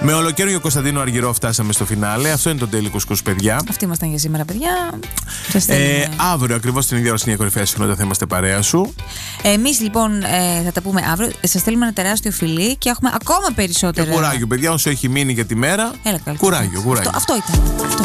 Με ολοκαίριο Κωνσταντίνο Αργυρό φτάσαμε στο φινάλε. Αυτό είναι το Daily Couscous, παιδιά. Αυτοί ήμασταν για σήμερα, παιδιά. Αύριο, ακριβώς την ίδια ώρα, στην κορυφαία συχνότητα, θα είμαστε παρέα σου. Εμείς λοιπόν θα τα πούμε αύριο. Σας στέλνουμε ένα τεράστιο φιλί και έχουμε ακόμα περισσότερα. Και κουράγιο, παιδιά, όσο έχει μείνει για τη μέρα. Έλα, κουράγιο. Αυτό ήταν.